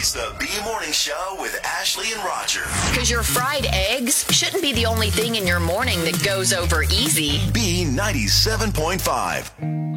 It's the B Morning Show with Ashley and Roger. Because your fried eggs shouldn't be the only thing in your morning that goes over easy. B 97.5.